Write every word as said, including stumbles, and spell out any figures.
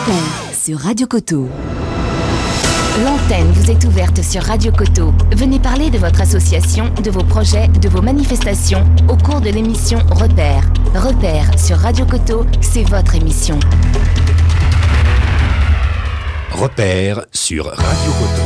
Repère sur Radio Coteau. L'antenne vous est ouverte sur Radio Coteau. Venez parler de votre association, de vos projets, de vos manifestations au cours de l'émission Repère. Repère sur Radio Coteau, c'est votre émission. Repère sur Radio Coteau.